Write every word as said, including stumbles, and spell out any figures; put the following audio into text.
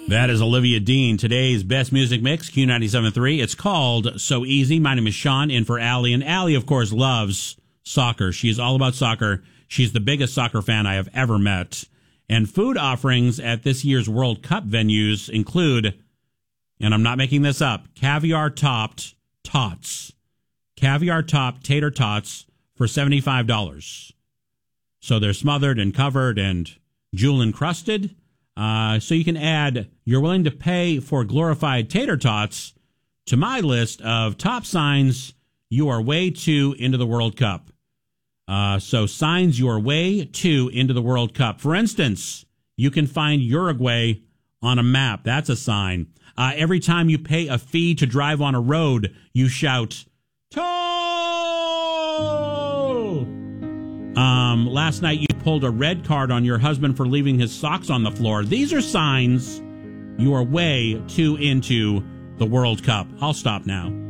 That is Olivia Dean, today's best music mix, Q ninety-seven point three. It's called So Easy. My name is Sean, in for Allie. And Allie, of course, loves soccer. She is all about soccer. She's the biggest soccer fan I have ever met. And food offerings at this year's World Cup venues include, and I'm not making this up, caviar-topped tots. Caviar-topped tater tots for seventy-five dollars. So they're smothered and covered and jewel-encrusted. Uh, so you can add, you're willing to pay for glorified tater tots to my list of top signs you are way too into the World Cup. Uh, so signs you are way too into the World Cup. For instance, you can find Uruguay on a map. That's a sign. Uh, every time you pay a fee to drive on a road, you shout, "Toll!" Um, last night you pulled a red card on your husband for leaving his socks on the floor. These are signs you are way too into the World Cup. I'll stop now.